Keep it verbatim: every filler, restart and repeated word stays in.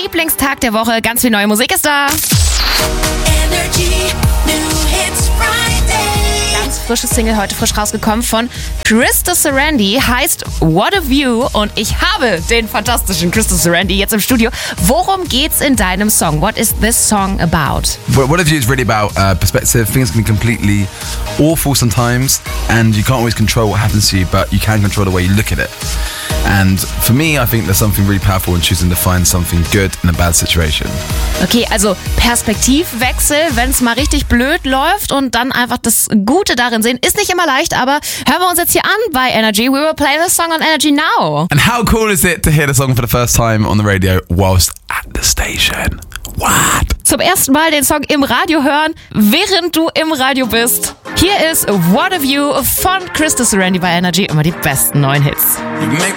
Lieblingstag der Woche. Ganz viel neue Musik ist da. Energy New Hits Friday. Ganz frisches Single heute frisch rausgekommen von Krista Sarandie, heißt What a View, und ich habe den fantastischen Krista Sarandie jetzt im Studio. Worum geht's in deinem Song? What is this song about? What a View is really about uh, perspective. Things can be completely awful sometimes, and you can't always control what happens to you, but you can control the way you look at it. And for me, I think there's something really powerful in choosing to find something good in a bad situation. Okay, also Perspektivwechsel, wenn es mal richtig blöd läuft und dann einfach das Gute darin sehen, ist nicht immer leicht, aber hören wir uns jetzt hier an bei Energy. We will play this song on Energy now. And how cool is it to hear the song for the first time on the radio whilst at the station? What? Zum ersten Mal den Song im Radio hören, während du im Radio bist. Hier ist What a View von Krista Sarandie bei Energy. Immer die besten neuen Hits. You make